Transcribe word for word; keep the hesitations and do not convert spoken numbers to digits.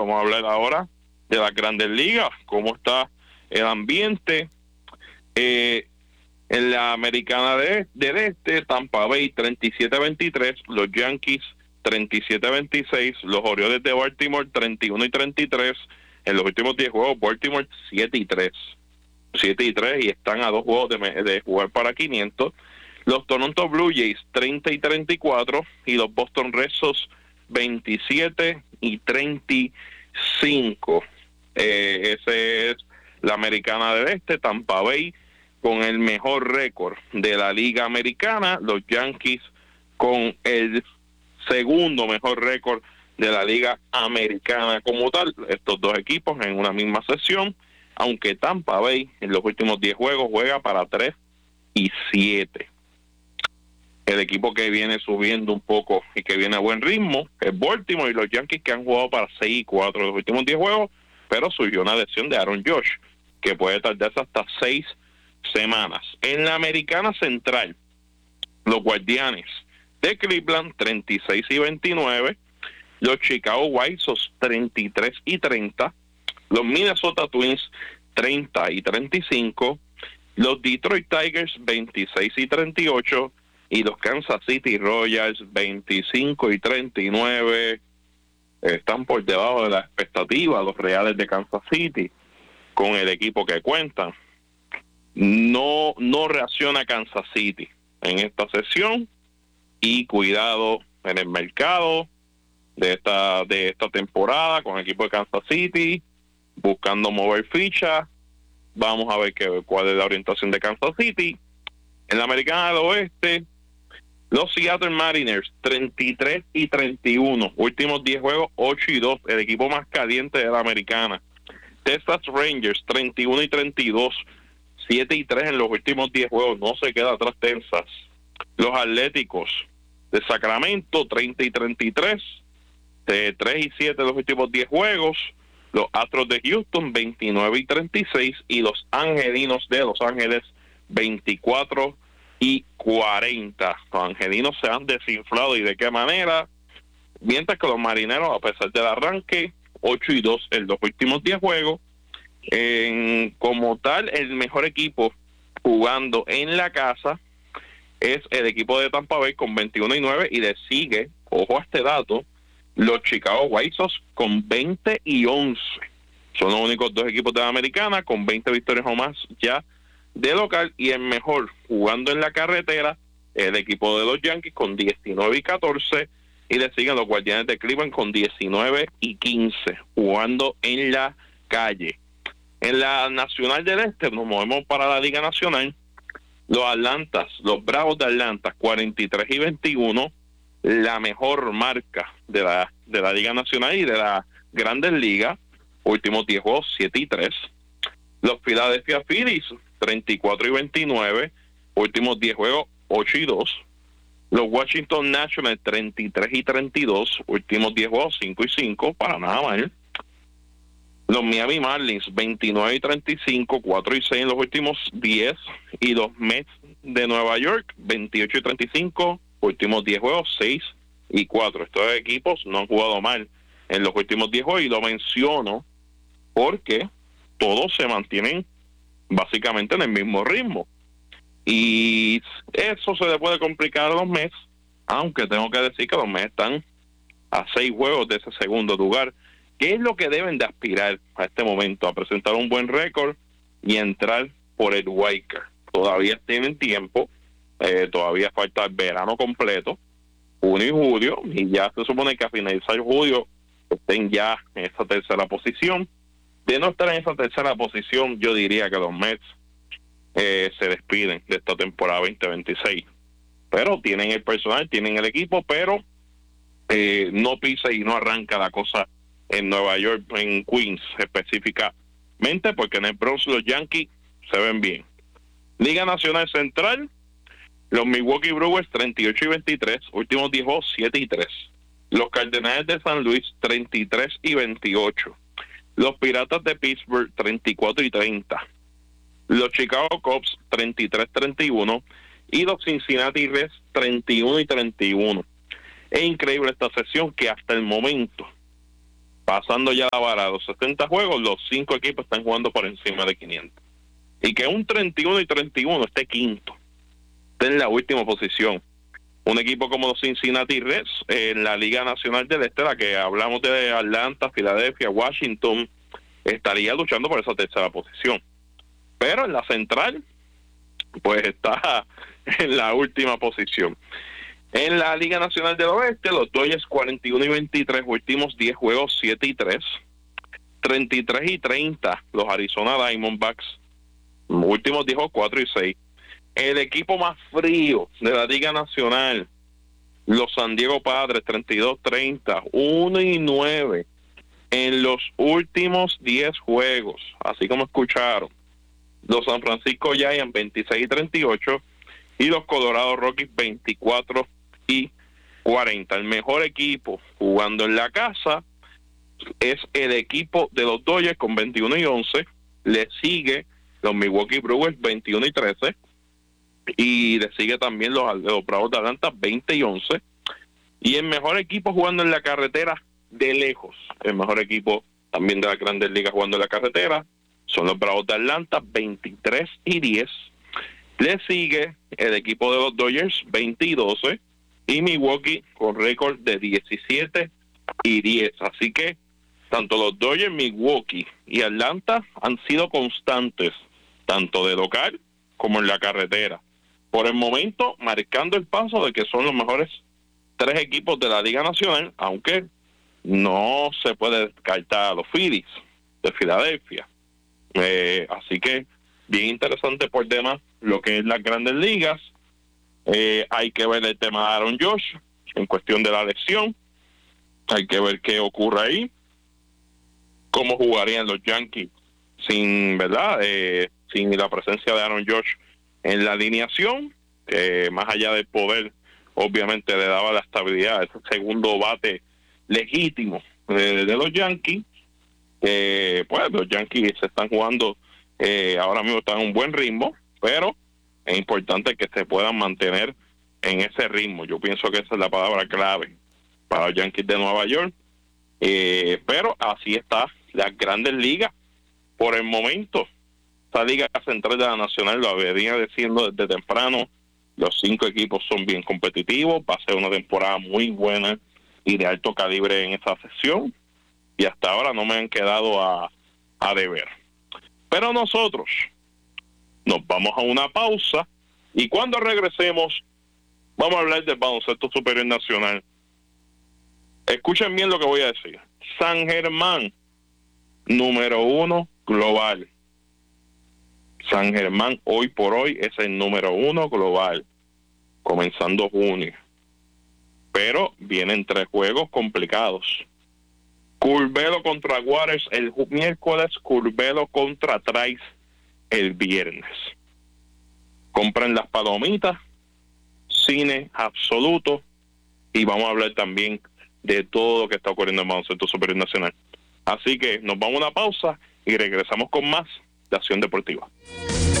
vamos a hablar ahora de las Grandes Ligas, cómo está el ambiente. Eh, en la Americana de, del Este, Tampa Bay treinta y siete veintitrés, los Yankees treinta y siete veintiséis, los Orioles de Baltimore treinta y uno y treinta y tres. En los últimos diez juegos, Baltimore siete y tres. siete y tres y están a dos juegos de, de jugar para quinientos. Los Toronto Blue Jays treinta y treinta y cuatro y los Boston Red Sox veintisiete y treinta y cinco. Eh, ese es la Americana del Este. Tampa Bay con el mejor récord de la Liga Americana, los Yankees con el segundo mejor récord de la Liga Americana como tal. Estos dos equipos en una misma sesión, aunque Tampa Bay en los últimos diez juegos juega para tres y siete. El equipo que viene subiendo un poco y que viene a buen ritmo es Baltimore, y los Yankees que han jugado para seis y cuatro en los últimos diez juegos, pero surgió una lesión de Aaron Judge que puede tardarse hasta seis semanas. En la Americana Central, los Guardianes de Cleveland treinta y seis y veintinueve, los Chicago White Sox treinta y tres y treinta, los Minnesota Twins treinta y treinta y cinco, los Detroit Tigers veintiséis y treinta y ocho, y los Kansas City Royals veinticinco y treinta y nueve. Están por debajo de la expectativa los Reales de Kansas City con el equipo que cuentan. No, no reacciona Kansas City en esta sesión, y cuidado en el mercado de esta de esta temporada con el equipo de Kansas City buscando mover ficha. Vamos a ver qué, cuál es la orientación de Kansas City. En la Americana del Oeste, los Seattle Mariners treinta y tres y treinta y uno, últimos diez juegos ocho y dos, el equipo más caliente de la Americana. Texas Rangers treinta y uno y treinta y dos, siete y tres en los últimos diez juegos, no se queda atrás Texas. Los Atléticos de Sacramento treinta y treinta y tres, de tres y siete en los últimos diez juegos. Los Astros de Houston veintinueve y treinta y seis, y los Angelinos de Los Ángeles veinticuatro y cuarenta. Los angelinos se han desinflado, y de qué manera, mientras que los marineros, a pesar del arranque, ocho y dos en los últimos diez juegos. En, como tal, el mejor equipo jugando en la casa es el equipo de Tampa Bay con veintiuno y nueve, y le sigue, ojo a este dato, los Chicago White Sox con veinte y once. Son los únicos dos equipos de la Americana con veinte victorias o más ya de local, y el mejor jugando en la carretera el equipo de los Yankees con diecinueve y catorce, y le siguen los Guardianes de Cleveland con diecinueve y quince jugando en la calle. En la Nacional del Este nos movemos para la Liga Nacional. Los Atlantas, los Bravos de Atlanta cuarenta y tres y veintiuno, la mejor marca de la de la Liga Nacional y de la Grandes Ligas, últimos diez juegos siete y tres. Los Philadelphia Phillies treinta y cuatro y veintinueve, últimos diez juegos ocho y dos. Los Washington Nationals treinta y tres y treinta y dos, últimos diez juegos cinco y cinco, para nada mal. Los Miami Marlins veintinueve y treinta y cinco, cuatro y seis en los últimos diez, y los Mets de Nueva York veintiocho y treinta y cinco, últimos diez juegos seis y cuatro. Estos equipos no han jugado mal en los últimos diez juegos, y lo menciono porque todos se mantienen básicamente en el mismo ritmo, y eso se le puede complicar a los Mets, aunque tengo que decir que los Mets están a seis juegos de ese segundo lugar. ¿Qué es lo que deben de aspirar a este momento? A presentar un buen récord y entrar por el wild card. Todavía tienen tiempo, eh, todavía falta el verano completo, junio y julio, y ya se supone que a finalizar julio estén ya en esa tercera posición. De no estar en esa tercera posición, yo diría que los Mets eh, se despiden de esta temporada veinte veintiséis. Pero tienen el personal, tienen el equipo, pero eh, no pisa y no arranca la cosa en Nueva York, en Queens específicamente, porque en el Bronx los Yankees se ven bien. Liga Nacional Central, los Milwaukee Brewers treinta y ocho y veintitrés, últimos diez juegos siete y tres. Los Cardenales de San Luis treinta y tres y veintiocho. Los Piratas de Pittsburgh treinta y cuatro y treinta. Los Chicago Cubs treinta y tres y treinta y uno, y los Cincinnati Reds treinta y uno y treinta y uno. Es increíble esta sesión que hasta el momento pasando ya la vara de los setenta juegos, los cinco equipos están jugando por encima de quinientos. Y que un treinta y uno y treinta y uno esté quinto, esté en la última posición. Un equipo como los Cincinnati Reds en la Liga Nacional del Este, la que hablamos de Atlanta, Filadelfia, Washington, estaría luchando por esa tercera posición. Pero en la central, pues está en la última posición. En la Liga Nacional del Oeste, los Dodgers cuarenta y uno y veintitrés, últimos diez juegos, siete y tres. treinta y tres y treinta, los Arizona Diamondbacks, últimos diez juegos, cuatro y seis. El equipo más frío de la Liga Nacional, los San Diego Padres, treinta y dos treinta, uno y nueve en los últimos diez juegos, así como escucharon. Los San Francisco Giants, veintiséis y treinta y ocho, y los Colorado Rockies, veinticuatro y cuarenta. El mejor equipo jugando en la casa es el equipo de los Dodgers con veintiuno y once, le sigue los Milwaukee Brewers, veintiuno y trece, y le sigue también los, los Bravos de Atlanta, veinte y once, y el mejor equipo jugando en la carretera de lejos, el mejor equipo también de la Grandes Ligas jugando en la carretera, son los Bravos de Atlanta, veintitrés y diez, le sigue el equipo de los Dodgers, veinte y doce, y Milwaukee con récord de diecisiete y diez, así que tanto los Dodgers, Milwaukee y Atlanta han sido constantes, tanto de local como en la carretera. Por el momento, marcando el paso de que son los mejores tres equipos de la Liga Nacional, aunque no se puede descartar a los Phillies de Filadelfia. Eh, así que bien interesante por demás lo que es las Grandes Ligas. Eh, hay que ver el tema de Aaron Judge en cuestión de la lesión. Hay que ver qué ocurre ahí. Cómo jugarían los Yankees sin, ¿verdad? Eh, sin la presencia de Aaron Judge en la alineación, eh, más allá del poder, obviamente le daba la estabilidad, ese segundo bate legítimo de, de los Yankees. Eh, pues los Yankees se están jugando, eh, ahora mismo están en un buen ritmo, pero es importante que se puedan mantener en ese ritmo. Yo pienso que esa es la palabra clave para los Yankees de Nueva York. Eh, pero así está las Grandes Ligas por el momento. Esta Liga Central de la Nacional lo venía diciendo desde temprano, los cinco equipos son bien competitivos, va a ser una temporada muy buena y de alto calibre en esa sesión, y hasta ahora no me han quedado a, a deber. Pero nosotros nos vamos a una pausa, y cuando regresemos vamos a hablar del baloncesto superior nacional. Escuchen bien lo que voy a decir. San Germán, número uno global. San Germán hoy por hoy es el número uno global, comenzando junio. Pero vienen tres juegos complicados. Curvelo contra Juárez el miércoles, Curvelo contra Trice el viernes. Compren las palomitas, cine absoluto, y vamos a hablar también de todo lo que está ocurriendo en el baloncesto superior nacional. Así que nos vamos a una pausa y regresamos con más de Acción Deportiva.